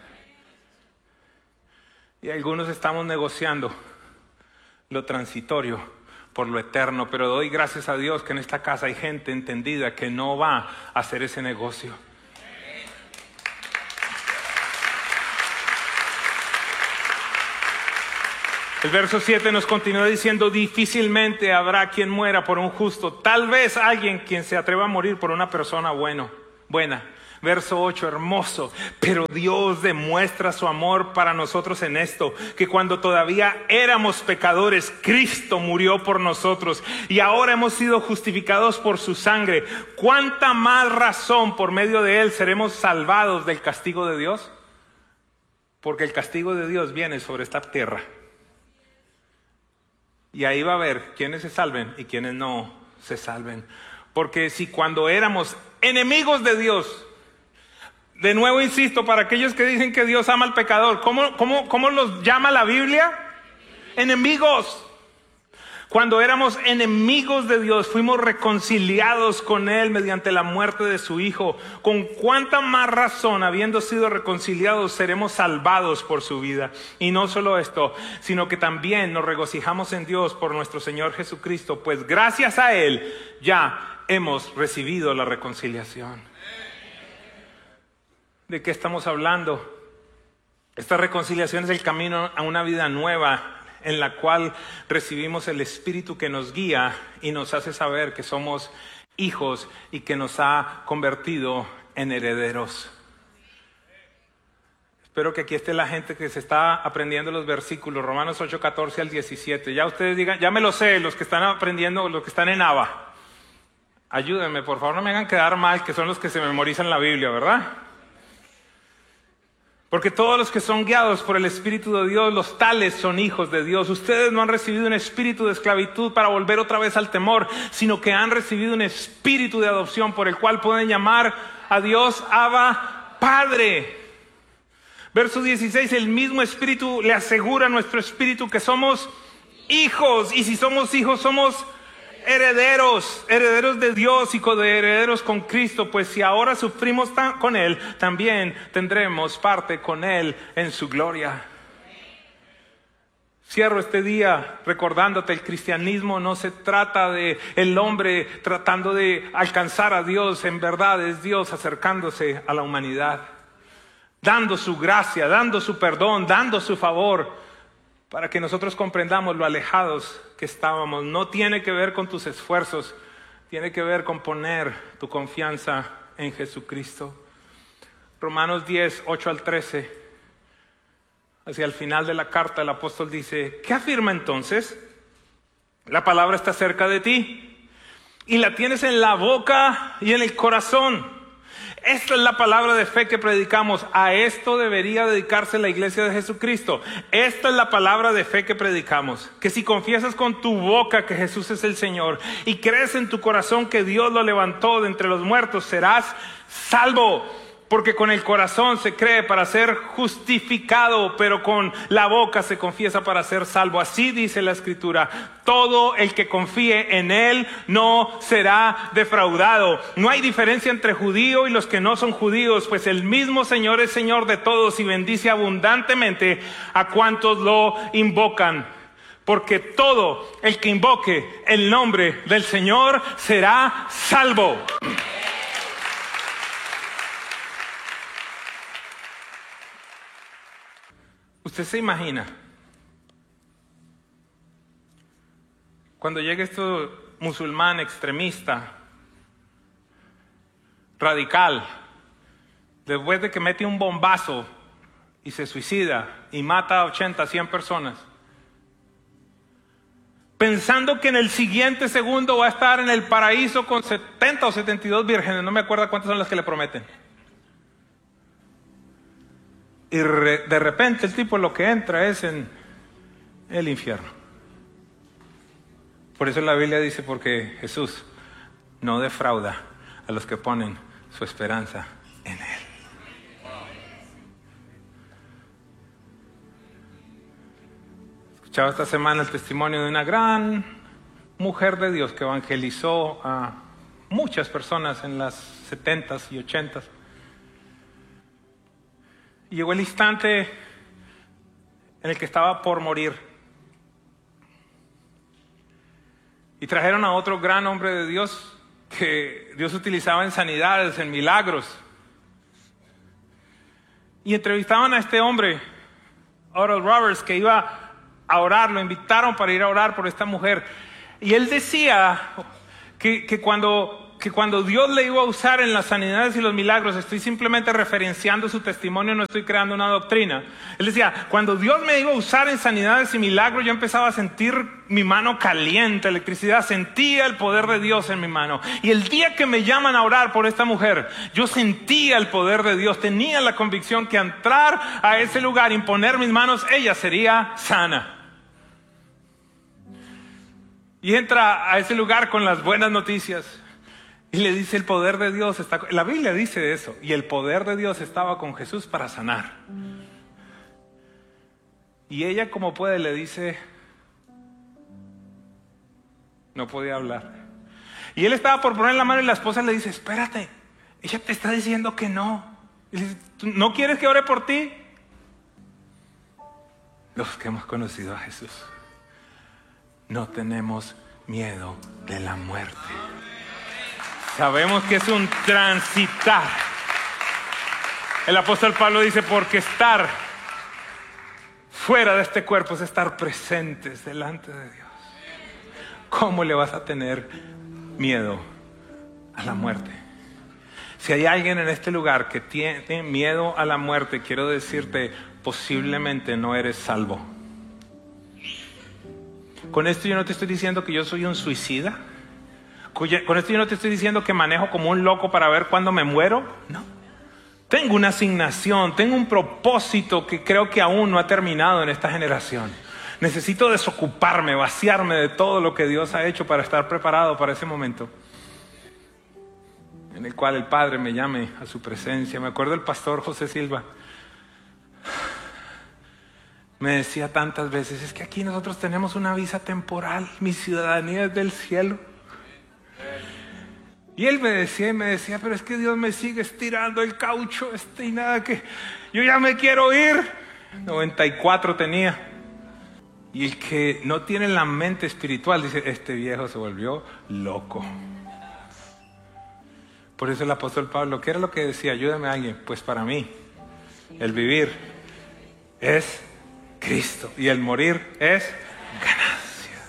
Y algunos estamos negociando lo transitorio por lo eterno, pero doy gracias a Dios que en esta casa hay gente entendida que no va a hacer ese negocio. El verso siete nos continúa diciendo: difícilmente habrá quien muera por un justo, tal vez alguien quien se atreva a morir por una persona bueno, buena. Verso ocho, hermoso. Pero Dios demuestra su amor para nosotros en esto, que cuando todavía éramos pecadores, Cristo murió por nosotros y ahora hemos sido justificados por su sangre. ¿Cuánta más razón por medio de él seremos salvados del castigo de Dios? Porque el castigo de Dios viene sobre esta tierra. Y ahí va a haber quienes se salven y quienes no se salven. Porque si cuando éramos enemigos de Dios, de nuevo insisto, para aquellos que dicen que Dios ama al pecador, ¿cómo, cómo, cómo los llama la Biblia? Enemigos. Cuando éramos enemigos de Dios, fuimos reconciliados con Él mediante la muerte de su Hijo. ¿Con cuánta más razón, habiendo sido reconciliados, seremos salvados por su vida? Y no solo esto, sino que también nos regocijamos en Dios por nuestro Señor Jesucristo, pues gracias a Él ya hemos recibido la reconciliación. ¿De qué estamos hablando? Esta reconciliación es el camino a una vida nueva, en la cual recibimos el Espíritu que nos guía y nos hace saber que somos hijos y que nos ha convertido en herederos. Espero que aquí esté la gente que se está aprendiendo los versículos, Romanos ocho, catorce al diecisiete. Ya ustedes digan, ya me lo sé, los que están aprendiendo, los que están en Ava. Ayúdenme, por favor, no me hagan quedar mal, que son los que se memorizan la Biblia, ¿verdad? Porque todos los que son guiados por el Espíritu de Dios, los tales son hijos de Dios. Ustedes no han recibido un espíritu de esclavitud para volver otra vez al temor, sino que han recibido un espíritu de adopción por el cual pueden llamar a Dios Abba, Padre. Verso dieciséis, el mismo Espíritu le asegura a nuestro espíritu que somos hijos. Y si somos hijos, somos herederos, herederos de Dios y coherederos con Cristo, pues si ahora sufrimos con Él, también tendremos parte con Él en su gloria. Cierro este día recordándote, el cristianismo no se trata de el hombre tratando de alcanzar a Dios, en verdad es Dios acercándose a la humanidad, dando su gracia, dando su perdón, dando su favor, para que nosotros comprendamos lo alejados que estábamos. No tiene que ver con tus esfuerzos, tiene que ver con poner tu confianza en Jesucristo. Romanos diez, ocho al trece, hacia el final de la carta el apóstol dice, ¿qué afirma entonces? La palabra está cerca de ti y la tienes en la boca y en el corazón. Esta es la palabra de fe que predicamos. A esto debería dedicarse la iglesia de Jesucristo. Esta es la palabra de fe que predicamos. Que si confiesas con tu boca que Jesús es el Señor y crees en tu corazón que Dios lo levantó de entre los muertos, serás salvo. Porque con el corazón se cree para ser justificado, pero con la boca se confiesa para ser salvo. Así dice la Escritura. Todo el que confíe en Él no será defraudado. No hay diferencia entre judío y los que no son judíos, pues el mismo Señor es Señor de todos y bendice abundantemente a cuantos lo invocan. Porque todo el que invoque el nombre del Señor será salvo. ¿Usted se imagina cuando llegue este musulmán extremista, radical, después de que mete un bombazo y se suicida y mata a ochenta, cien personas, pensando que en el siguiente segundo va a estar en el paraíso con setenta o setenta y dos vírgenes, no me acuerdo cuántas son las que le prometen? Y re, de repente el tipo lo que entra es en el infierno. Por eso la Biblia dice, porque Jesús no defrauda a los que ponen su esperanza en Él. Escuchaba esta semana el testimonio de una gran mujer de Dios que evangelizó a muchas personas en las setentas y ochentas. Y llegó el instante en el que estaba por morir. Y trajeron a otro gran hombre de Dios que Dios utilizaba en sanidades, en milagros. Y entrevistaban a este hombre, Oral Roberts, que iba a orar, lo invitaron para ir a orar por esta mujer. Y él decía que, que cuando que cuando Dios le iba a usar en las sanidades y los milagros, estoy simplemente referenciando su testimonio, no estoy creando una doctrina. Él decía, cuando Dios me iba a usar en sanidades y milagros, yo empezaba a sentir mi mano caliente, electricidad, sentía el poder de Dios en mi mano. Y el día que me llaman a orar por esta mujer, yo sentía el poder de Dios, tenía la convicción que entrar a ese lugar, imponer mis manos, ella sería sana. Y entra a ese lugar con las buenas noticias. Y le dice, el poder de Dios está... La Biblia dice eso. Y el poder de Dios estaba con Jesús para sanar. Y ella, como puede, le dice... No podía hablar. Y él estaba por poner la mano y la esposa le dice, espérate, ella te está diciendo que no. Y le dice, ¿no quieres que ore por ti? Los que hemos conocido a Jesús, no tenemos miedo de la muerte. Sabemos que es un transitar. El apóstol Pablo dice, porque estar fuera de este cuerpo es estar presentes delante de Dios. ¿Cómo le vas a tener miedo a la muerte? Si hay alguien en este lugar que tiene miedo a la muerte, quiero decirte, posiblemente no eres salvo. Con esto yo no te estoy diciendo que yo soy un suicida. Con esto yo no te estoy diciendo que manejo como un loco para ver cuándo me muero. No. Tengo una asignación, tengo un propósito que creo que aún no ha terminado en esta generación. Necesito desocuparme, vaciarme de todo lo que Dios ha hecho para estar preparado para ese momento en el cual el Padre me llame a su presencia. Me acuerdo del pastor José Silva. Me decía tantas veces, es que aquí nosotros tenemos una visa temporal, mi ciudadanía es del cielo. Y él me decía y me decía, pero es que Dios me sigue estirando el caucho este y nada, que yo ya me quiero ir. noventa y cuatro tenía. Y el que no tiene la mente espiritual dice, este viejo se volvió loco. Por eso el apóstol Pablo, ¿qué era lo que decía? Ayúdame a alguien. Pues para mí, el vivir es Cristo y el morir es ganancia.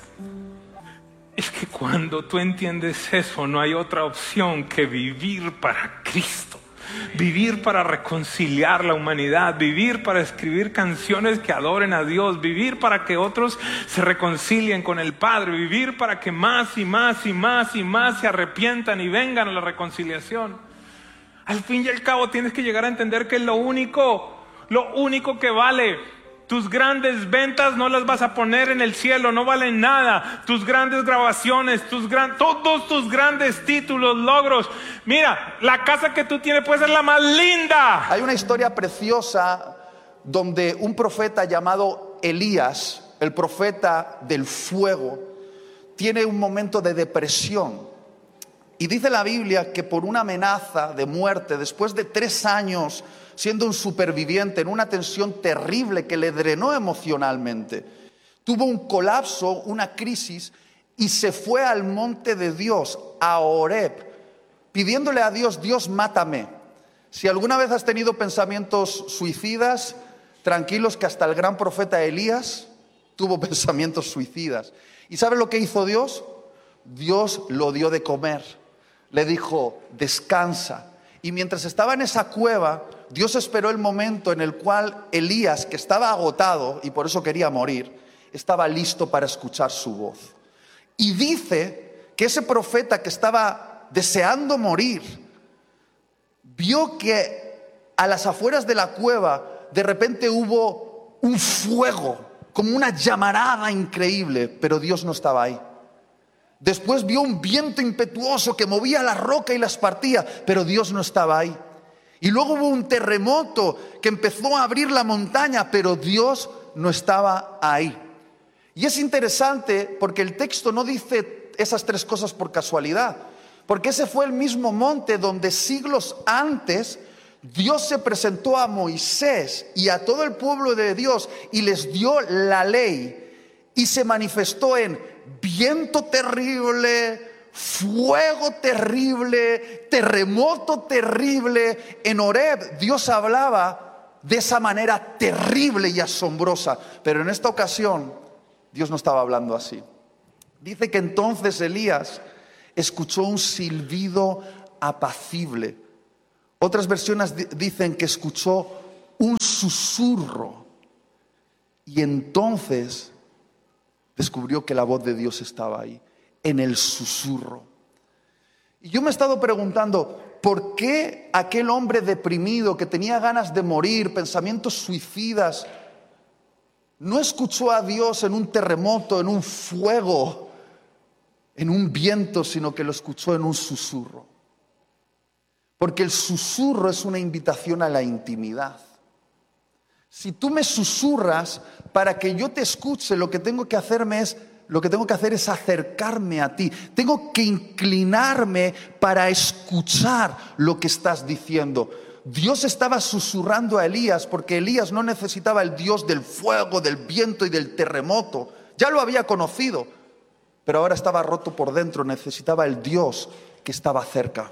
Es que cuando tú entiendes eso, no hay otra opción que vivir para Cristo. Vivir para reconciliar la humanidad, vivir para escribir canciones que adoren a Dios, vivir para que otros se reconcilien con el Padre, vivir para que más y más y más y más se arrepientan y vengan a la reconciliación. Al fin y al cabo tienes que llegar a entender que es lo único, lo único que vale. Tus grandes ventas no las vas a poner en el cielo, no valen nada. Tus grandes grabaciones, tus gran, todos tus grandes títulos, logros. Mira, la casa que tú tienes puede ser la más linda. Hay una historia preciosa donde un profeta llamado Elías, el profeta del fuego, tiene un momento de depresión. Y dice la Biblia que por una amenaza de muerte, después de tres años siendo un superviviente en una tensión terrible que le drenó emocionalmente, tuvo un colapso, una crisis, y se fue al monte de Dios, a Horeb, pidiéndole a Dios, Dios, mátame. Si alguna vez has tenido pensamientos suicidas, tranquilos que hasta el gran profeta Elías tuvo pensamientos suicidas. ¿Y sabes lo que hizo Dios? Dios lo dio de comer. Le dijo, descansa. Y mientras estaba en esa cueva, Dios esperó el momento en el cual Elías, que estaba agotado y por eso quería morir, estaba listo para escuchar su voz. Y dice que ese profeta que estaba deseando morir, vio que a las afueras de la cueva de repente hubo un fuego, como una llamarada increíble, pero Dios no estaba ahí. Después vio un viento impetuoso que movía la roca y las partía, pero Dios no estaba ahí. Y luego hubo un terremoto que empezó a abrir la montaña, pero Dios no estaba ahí. Y es interesante porque el texto no dice esas tres cosas por casualidad, porque ese fue el mismo monte donde siglos antes Dios se presentó a Moisés y a todo el pueblo de Dios y les dio la ley, y se manifestó en viento terrible, fuego terrible, terremoto terrible. En Horeb Dios hablaba de esa manera terrible y asombrosa, pero en esta ocasión Dios no estaba hablando así. Dice que entonces Elías escuchó un silbido apacible. Otras versiones dicen que escuchó un susurro. Y entonces descubrió que la voz de Dios estaba ahí, en el susurro. Y yo me he estado preguntando, ¿por qué aquel hombre deprimido que tenía ganas de morir, pensamientos suicidas, no escuchó a Dios en un terremoto, en un fuego, en un viento, sino que lo escuchó en un susurro? Porque el susurro es una invitación a la intimidad. Si tú me susurras para que yo te escuche, lo que tengo que hacerme es, lo que tengo que hacer es acercarme a ti. Tengo que inclinarme para escuchar lo que estás diciendo. Dios estaba susurrando a Elías porque Elías no necesitaba el Dios del fuego, del viento y del terremoto. Ya lo había conocido, pero ahora estaba roto por dentro. Necesitaba el Dios que estaba cerca.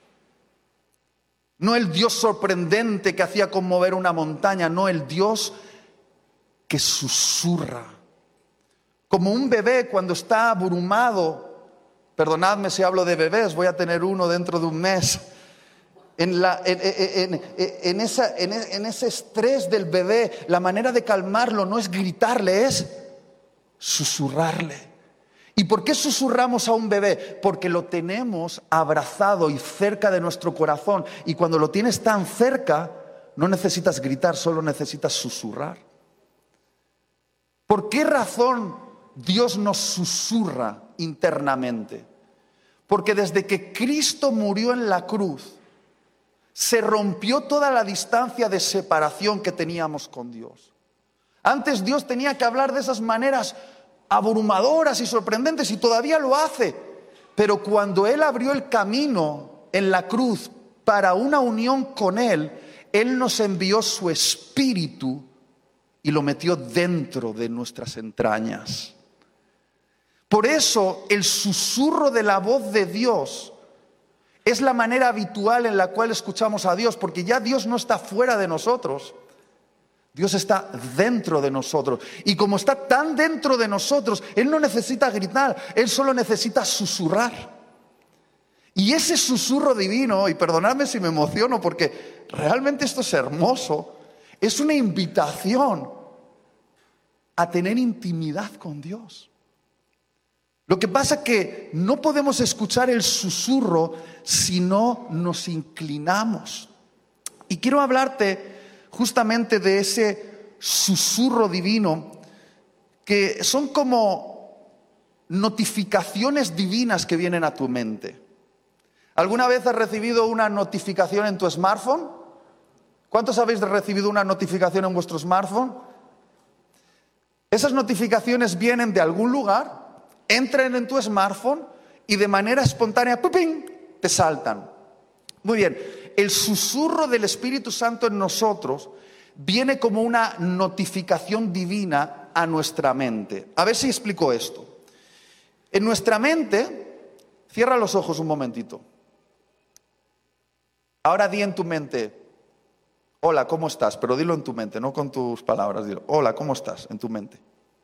No el Dios sorprendente que hacía conmover una montaña, no, el Dios que susurra. Como un bebé cuando está abrumado, perdonadme si hablo de bebés, voy a tener uno dentro de un mes. En, la, en, en, en, en, esa, en, en ese estrés del bebé, la manera de calmarlo no es gritarle, es susurrarle. ¿Y por qué susurramos a un bebé? Porque lo tenemos abrazado y cerca de nuestro corazón. Y cuando lo tienes tan cerca, no necesitas gritar, solo necesitas susurrar. ¿Por qué razón Dios nos susurra internamente? Porque desde que Cristo murió en la cruz, se rompió toda la distancia de separación que teníamos con Dios. Antes Dios tenía que hablar de esas maneras abrumadoras y sorprendentes, y todavía lo hace. Pero cuando Él abrió el camino en la cruz para una unión con Él, Él nos envió su Espíritu y lo metió dentro de nuestras entrañas. Por eso el susurro de la voz de Dios es la manera habitual en la cual escuchamos a Dios, porque ya Dios no está fuera de nosotros. Dios está dentro de nosotros. Y como está tan dentro de nosotros, Él no necesita gritar, Él solo necesita susurrar. Y ese susurro divino, y perdonadme si me emociono porque realmente esto es hermoso, es una invitación a tener intimidad con Dios. Lo que pasa es que no podemos escuchar el susurro si no nos inclinamos. Y quiero hablarte justamente de ese susurro divino, que son como notificaciones divinas que vienen a tu mente. ¿Alguna vez has recibido una notificación en tu smartphone? ¿Cuántos habéis recibido una notificación en vuestro smartphone? Esas notificaciones vienen de algún lugar, entran en tu smartphone y de manera espontánea ¡pum!, te saltan. Muy bien, el susurro del Espíritu Santo en nosotros viene como una notificación divina a nuestra mente. A ver si explico esto. En nuestra mente, cierra los ojos un momentito. Ahora di en tu mente, hola, ¿cómo estás? Pero dilo en tu mente, no con tus palabras. Dilo, hola, ¿cómo estás? En tu mente.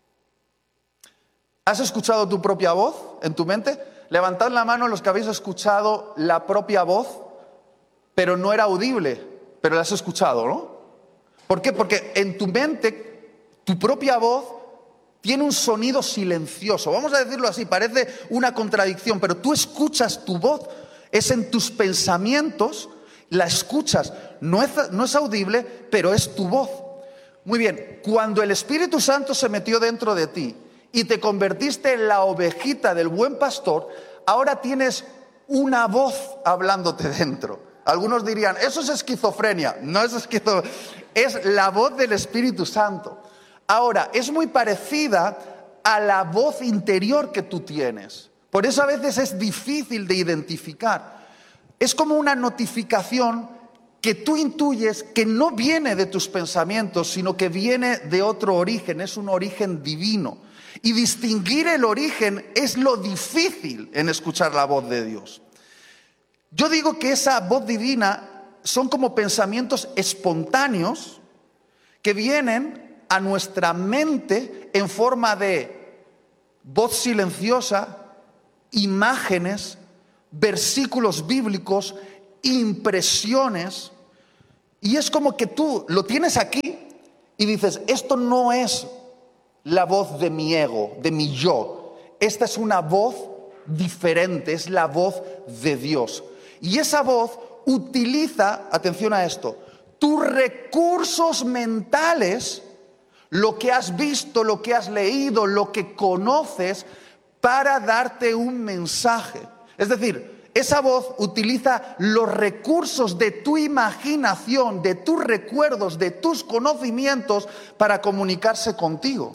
¿Has escuchado tu propia voz en tu mente? Levantad la mano los que habéis escuchado la propia voz, pero no era audible, pero la has escuchado, ¿no? ¿Por qué? Porque en tu mente, tu propia voz tiene un sonido silencioso. Vamos a decirlo así, parece una contradicción, pero tú escuchas tu voz, es en tus pensamientos, la escuchas. No es, no es audible, pero es tu voz. Muy bien, cuando el Espíritu Santo se metió dentro de ti y te convertiste en la ovejita del buen pastor, ahora tienes una voz hablándote dentro. Algunos dirían, eso es esquizofrenia. No es esquizofrenia, es la voz del Espíritu Santo. Ahora, es muy parecida a la voz interior que tú tienes. Por eso a veces es difícil de identificar. Es como una notificación que tú intuyes que no viene de tus pensamientos, sino que viene de otro origen, es un origen divino. Y distinguir el origen es lo difícil en escuchar la voz de Dios. Yo digo que esa voz divina son como pensamientos espontáneos que vienen a nuestra mente en forma de voz silenciosa, imágenes, versículos bíblicos, impresiones, y es como que tú lo tienes aquí y dices, esto no es la voz de mi ego, de mi yo. Esta es una voz diferente, es la voz de Dios. Y esa voz utiliza, atención a esto, tus recursos mentales, lo que has visto, lo que has leído, lo que conoces, para darte un mensaje. Es decir, esa voz utiliza los recursos de tu imaginación, de tus recuerdos, de tus conocimientos para comunicarse contigo.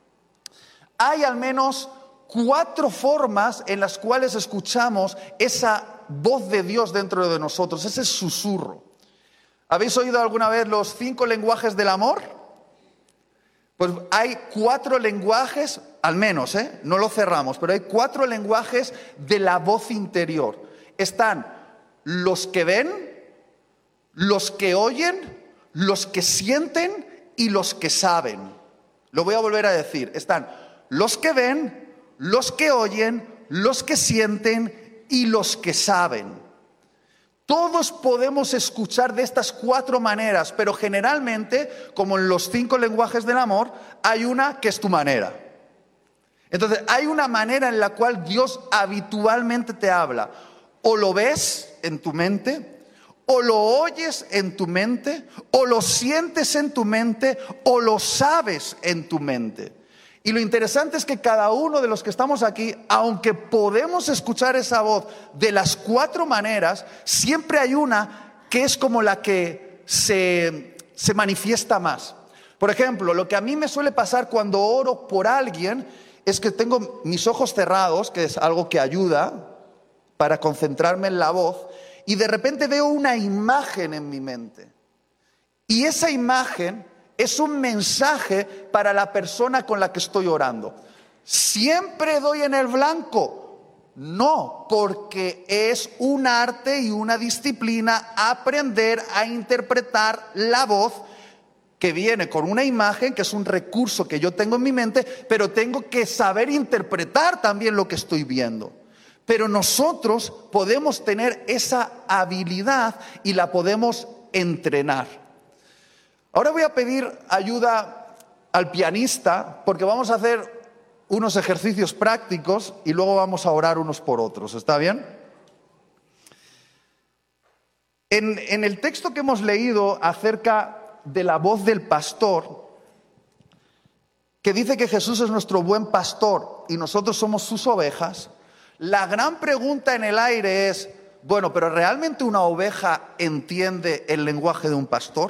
Hay al menos cuatro formas en las cuales escuchamos esa voz de Dios dentro de nosotros, ese susurro. ¿Habéis oído alguna vez los cinco lenguajes del amor? Pues hay cuatro lenguajes, al menos, ¿eh? No lo cerramos, pero hay cuatro lenguajes de la voz interior. Están los que ven, los que oyen, los que sienten y los que saben. Lo voy a volver a decir. Están los que ven, los que oyen, los que sienten y los que saben. Todos podemos escuchar de estas cuatro maneras, pero generalmente, como en los cinco lenguajes del amor, hay una que es tu manera. Entonces, hay una manera en la cual Dios habitualmente te habla. O lo ves en tu mente, o lo oyes en tu mente, o lo sientes en tu mente, o lo sabes en tu mente. Y lo interesante es que cada uno de los que estamos aquí, aunque podemos escuchar esa voz de las cuatro maneras, siempre hay una que es como la que se, se manifiesta más. Por ejemplo, lo que a mí me suele pasar cuando oro por alguien es que tengo mis ojos cerrados, que es algo que ayuda para concentrarme en la voz, y de repente veo una imagen en mi mente. Y esa imagen es un mensaje para la persona con la que estoy orando. ¿Siempre doy en el blanco? No, porque es un arte y una disciplina aprender a interpretar la voz que viene con una imagen, que es un recurso que yo tengo en mi mente, pero tengo que saber interpretar también lo que estoy viendo. Pero nosotros podemos tener esa habilidad y la podemos entrenar. Ahora voy a pedir ayuda al pianista porque vamos a hacer unos ejercicios prácticos y luego vamos a orar unos por otros. ¿Está bien? En, en el texto que hemos leído acerca de la voz del pastor, que dice que Jesús es nuestro buen pastor y nosotros somos sus ovejas, la gran pregunta en el aire es, bueno, ¿pero realmente una oveja entiende el lenguaje de un pastor?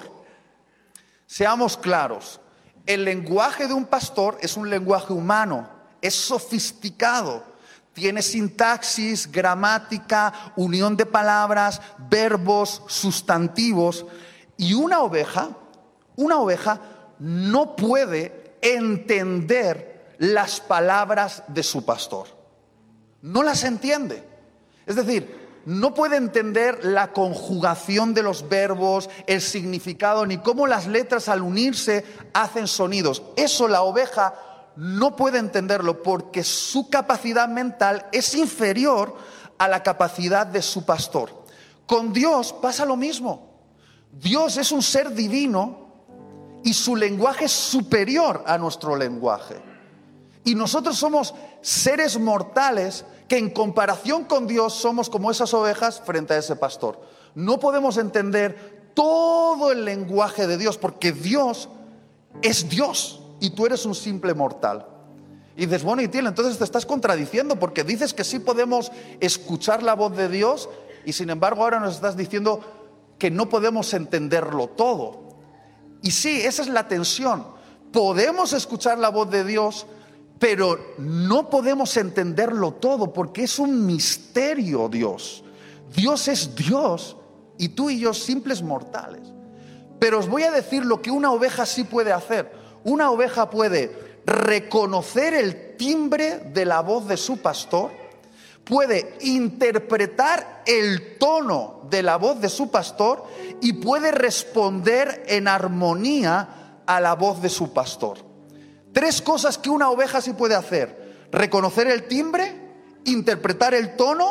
Seamos claros, el lenguaje de un pastor es un lenguaje humano, es sofisticado, tiene sintaxis, gramática, unión de palabras, verbos, sustantivos, y una oveja, una oveja no puede entender las palabras de su pastor. No las entiende. Es decir, no puede entender la conjugación de los verbos, el significado, ni cómo las letras al unirse hacen sonidos. Eso la oveja no puede entenderlo porque su capacidad mental es inferior a la capacidad de su pastor. Con Dios pasa lo mismo. Dios es un ser divino y su lenguaje es superior a nuestro lenguaje. Y nosotros somos seres mortales que en comparación con Dios somos como esas ovejas frente a ese pastor. No podemos entender todo el lenguaje de Dios porque Dios es Dios y tú eres un simple mortal. Y dices, bueno, Itiel, entonces te estás contradiciendo porque dices que sí podemos escuchar la voz de Dios y sin embargo ahora nos estás diciendo que no podemos entenderlo todo. Y sí, esa es la tensión. Podemos escuchar la voz de Dios, pero no podemos entenderlo todo porque es un misterio Dios. Dios es Dios y tú y yo simples mortales. Pero os voy a decir lo que una oveja sí puede hacer. Una oveja puede reconocer el timbre de la voz de su pastor, puede interpretar el tono de la voz de su pastor y puede responder en armonía a la voz de su pastor. Tres cosas que una oveja sí puede hacer: reconocer el timbre, interpretar el tono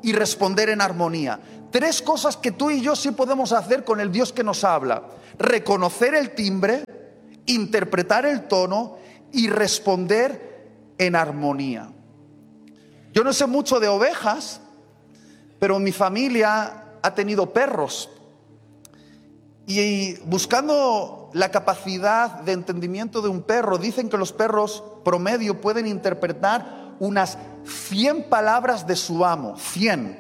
y responder en armonía. Tres cosas que tú y yo sí podemos hacer con el Dios que nos habla: reconocer el timbre, interpretar el tono y responder en armonía. Yo no sé mucho de ovejas, pero mi familia ha tenido perros. Y buscando la capacidad de entendimiento de un perro, dicen que los perros promedio pueden interpretar unas cien palabras de su amo, cien.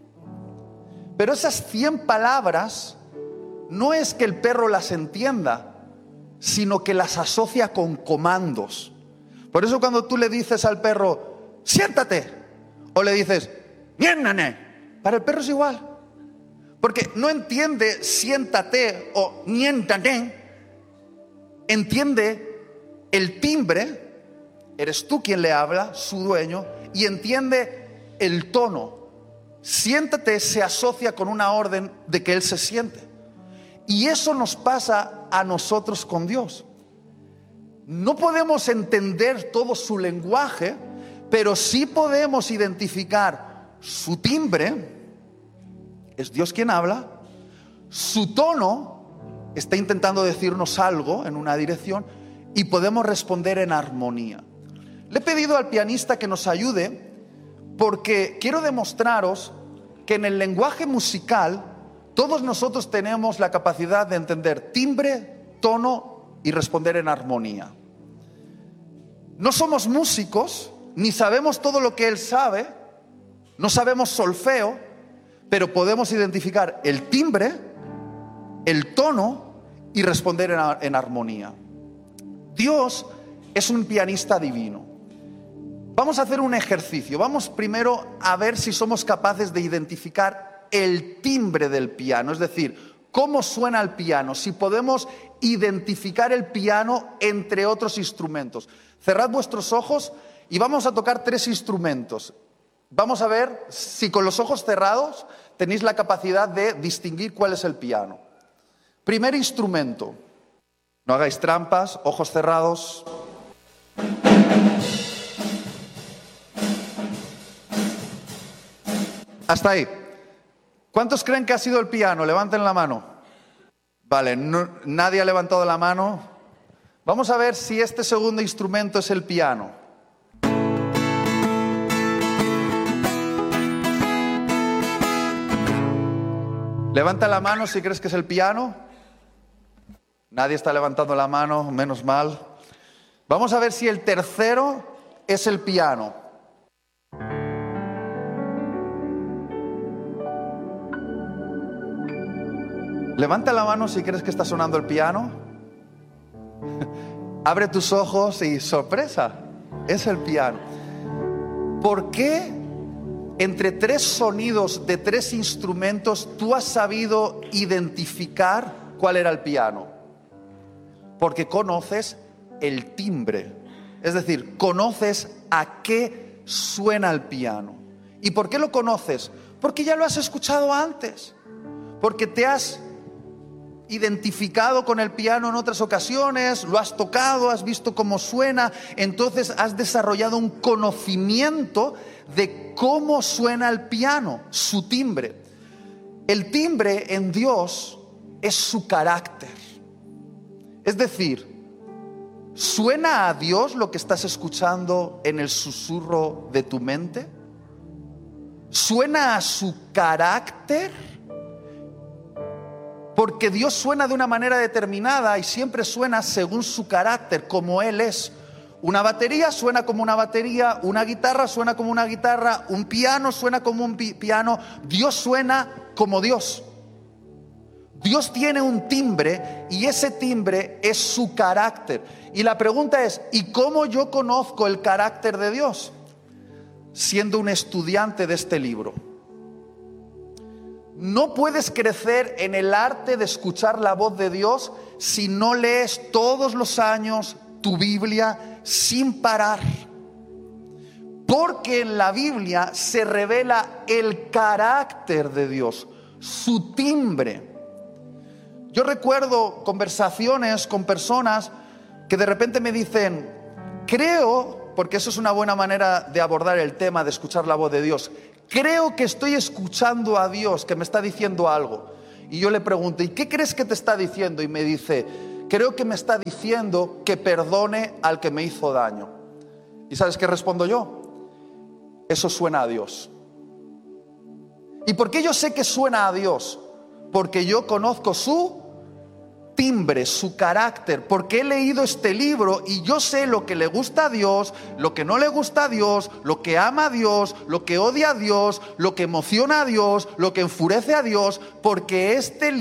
Pero esas cien palabras no es que el perro las entienda, sino que las asocia con comandos. Por eso cuando tú le dices al perro, siéntate, o le dices, niénane, para el perro es igual. Porque no entiende siéntate o niéntate, entiende el timbre, eres tú quien le habla, su dueño, y entiende el tono. Siéntate se asocia con una orden de que él se siente. Y eso nos pasa a nosotros con Dios. No podemos entender todo su lenguaje, pero sí podemos identificar su timbre. Es Dios quien habla. Su tono está intentando decirnos algo en una dirección y podemos responder en armonía. Le he pedido al pianista que nos ayude porque quiero demostraros que en el lenguaje musical todos nosotros tenemos la capacidad de entender timbre, tono y responder en armonía. No somos músicos, ni sabemos todo lo que él sabe, no sabemos solfeo, pero podemos identificar el timbre, el tono y responder en, en armonía. Dios es un pianista divino. Vamos a hacer un ejercicio. Vamos primero a ver si somos capaces de identificar el timbre del piano, es decir, cómo suena el piano, si podemos identificar el piano entre otros instrumentos. Cerrad vuestros ojos y vamos a tocar tres instrumentos. Vamos a ver si con los ojos cerrados tenéis la capacidad de distinguir cuál es el piano. Primer instrumento. No hagáis trampas, ojos cerrados. Hasta ahí. ¿Cuántos creen que ha sido el piano? Levanten la mano. Vale, no, nadie ha levantado la mano. Vamos a ver si este segundo instrumento es el piano. Levanta la mano si crees que es el piano. Nadie está levantando la mano, menos mal. Vamos a ver si el tercero es el piano. Levanta la mano si crees que está sonando el piano. Abre tus ojos y sorpresa, es el piano. ¿Por qué entre tres sonidos de tres instrumentos tú has sabido identificar cuál era el piano? Porque conoces el timbre, es decir, conoces a qué suena el piano. ¿Y por qué lo conoces? Porque ya lo has escuchado antes, porque te has identificado con el piano en otras ocasiones, lo has tocado, has visto cómo suena, entonces has desarrollado un conocimiento de cómo suena el piano, su timbre. El timbre en Dios es su carácter. Es decir, ¿suena a Dios lo que estás escuchando en el susurro de tu mente? ¿Suena a su carácter? Porque Dios suena de una manera determinada y siempre suena según su carácter, como Él es. Una batería suena como una batería, una guitarra suena como una guitarra, un piano suena como un pi- piano. Dios suena como Dios. Dios tiene un timbre y ese timbre es su carácter. Y la pregunta es, ¿y cómo yo conozco el carácter de Dios? Siendo un estudiante de este libro. No puedes crecer en el arte de escuchar la voz de Dios si no lees todos los años tu Biblia sin parar. Porque en la Biblia se revela el carácter de Dios, su timbre. Yo recuerdo conversaciones con personas que de repente me dicen, creo, porque eso es una buena manera de abordar el tema de escuchar la voz de Dios, creo que estoy escuchando a Dios que me está diciendo algo. Y yo le pregunto, ¿y qué crees que te está diciendo? Y me dice, creo que me está diciendo que perdone al que me hizo daño. ¿Y sabes qué respondo yo? Eso suena a Dios. ¿Y por qué yo sé que suena a Dios? Porque yo conozco su timbre, su carácter, porque he leído este libro y yo sé lo que le gusta a Dios, lo que no le gusta a Dios, lo que ama a Dios, lo que odia a Dios, lo que emociona a Dios, lo que enfurece a Dios, porque este